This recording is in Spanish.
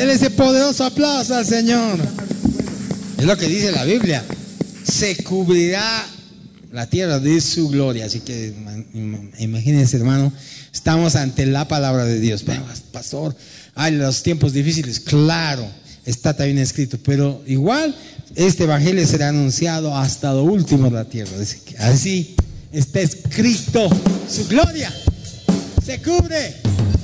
Dele ese poderoso aplauso al Señor. Es lo que dice la Biblia. Se cubrirá la tierra de su gloria. Así que imagínense, hermano, estamos ante la palabra de Dios. Pero, pastor, hay los tiempos difíciles. Claro, está también escrito. Pero igual, este evangelio será anunciado hasta lo último de la tierra. Así está escrito. Su gloria se cubre.